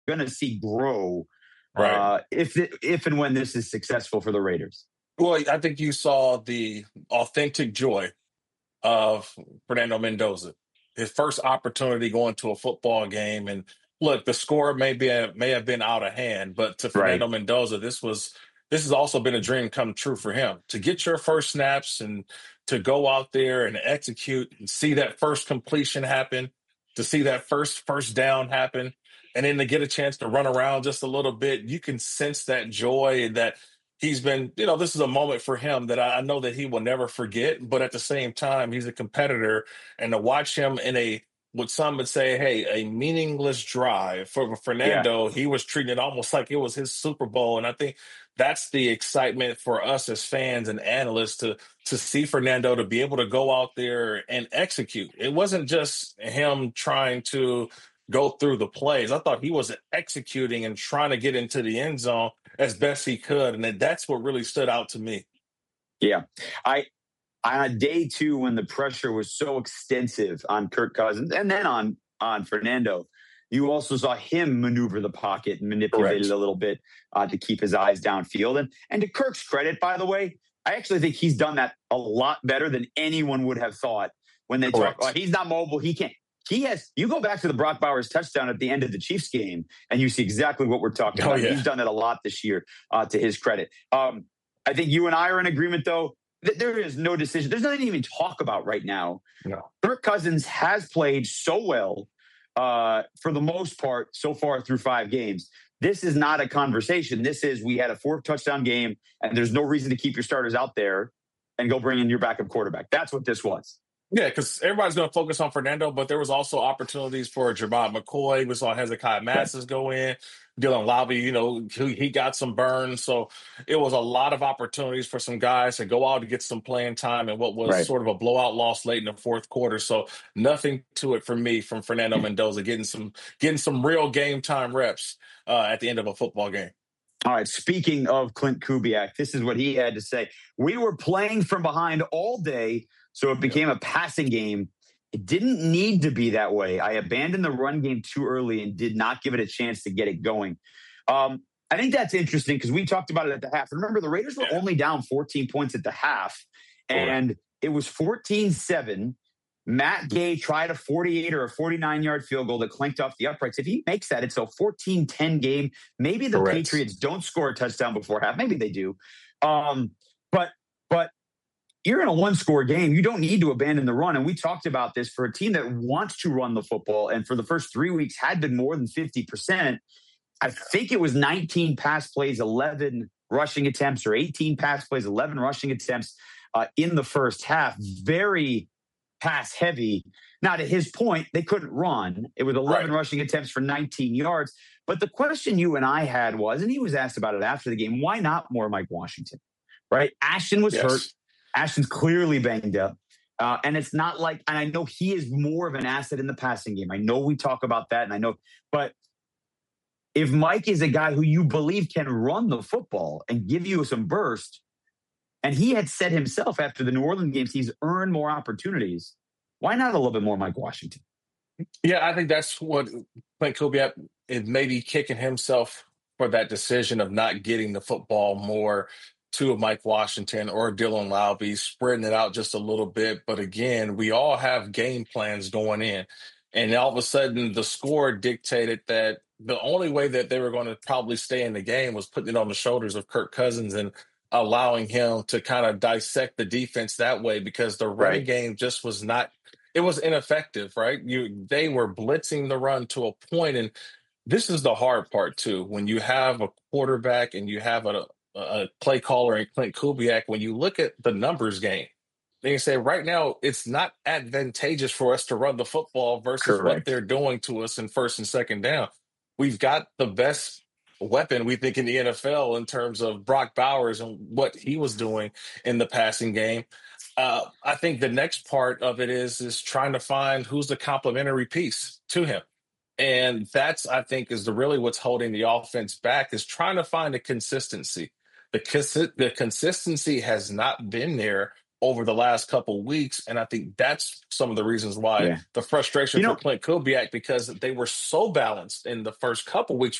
going to see grow Right. if and when this is successful for the Raiders. Well, I think you saw the authentic joy of Fernando Mendoza. His first opportunity going to a football game, and look, the score may have been out of hand, but to Right. Fernando Mendoza, this has also been a dream come true for him to get your first snaps and to go out there and execute and see that first completion happen, to see that first down happen, and then to get a chance to run around just a little bit. You can sense that joy and that he's been, this is a moment for him that I know that he will never forget. But at the same time, he's a competitor, and to watch him in what some would say, hey, a meaningless drive for Yeah. Fernando, he was treating it almost like it was his Super Bowl. And I think that's the excitement for us as fans and analysts to see Fernando to be able to go out there and execute. It wasn't just him trying to go through the plays. I thought he was executing and trying to get into the end zone as best he could. And that's what really stood out to me. Yeah. On day two, when the pressure was so extensive on Kirk Cousins and then on Fernando, you also saw him maneuver the pocket and manipulate Correct. it a little bit to keep his eyes downfield. And to Kirk's credit, by the way, I actually think he's done that a lot better than anyone would have thought when they talk about he's not mobile, he can't. He has. You go back to the Brock Bowers touchdown at the end of the Chiefs game, and you see exactly what we're talking about. Yeah. He's done that a lot this year, to his credit. I think you and I are in agreement, though. There is no decision. There's nothing to even talk about right now. No. Kirk Cousins has played so well for the most part so far through 5 games. This is not a conversation. This is we had a 4 touchdown game, and there's no reason to keep your starters out there and go bring in your backup quarterback. That's what this was. Yeah, because everybody's going to focus on Fernando, but there was also opportunities for Jermod McCoy. We saw Hezekiah Masses go in. Dylan Lobby, he got some burns. So it was a lot of opportunities for some guys to go out to get some playing time in what was sort of a blowout loss late in the fourth quarter. So nothing to it for me from Fernando Mendoza getting some real game time reps at the end of a football game. All right, speaking of Klint Kubiak, this is what he had to say. We were playing from behind all day, so it became a passing game. It didn't need to be that way. I abandoned the run game too early and did not give it a chance to get it going. I think that's interesting because we talked about it at the half. Remember, the Raiders were only down 14 points at the half, and it was 14-7. Matt Gay tried a 48 or a 49-yard field goal that clanked off the uprights. If he makes that, it's a 14-10 game. Maybe the Patriots don't score a touchdown before half. Maybe they do. But you're in a 1-score game. You don't need to abandon the run. And we talked about this for a team that wants to run the football and for the first 3 weeks had been more than 50%. I think it was 19 pass plays, 11 rushing attempts, or 18 pass plays, 11 rushing attempts in the first half. Very pass heavy. Now, to his point, they couldn't run. It was 11 rushing attempts for 19 yards. But the question you and I had was, and he was asked about it after the game, why not more Mike Washington? Right? Ashton was hurt. Ashton's clearly banged up. And it's not like, and I know he is more of an asset in the passing game. I know we talk about that, and I know, but if Mike is a guy who you believe can run the football and give you some burst, and he had said himself after the New Orleans games, he's earned more opportunities. Why not a little bit more Mike Washington? Yeah, I think that's what Klint Kubiak is maybe kicking himself for that decision of not getting the football more to Mike Washington or Dylan Lowby, spreading it out just a little bit. But again, we all have game plans going in. And all of a sudden, the score dictated that the only way that they were going to probably stay in the game was putting it on the shoulders of Kirk Cousins and allowing him to kind of dissect the defense that way, because the running game just was not, it was ineffective, right? They were blitzing the run to a point, and this is the hard part too. When you have a quarterback and you have a play caller in Klint Kubiak, when you look at the numbers game, they say right now it's not advantageous for us to run the football versus what they're doing to us in first and second down. We've got the best weapon, we think, in the NFL in terms of Brock Bowers and what he was doing in the passing game. I think the next part of it is trying to find who's the complementary piece to him. And that's, I think, is really what's holding the offense back, is trying to find a consistency. The consistency has not been there over the last couple weeks. And I think that's some of the reasons why Yeah. the frustration You for know, Clint Kubiak, because they were so balanced in the first couple weeks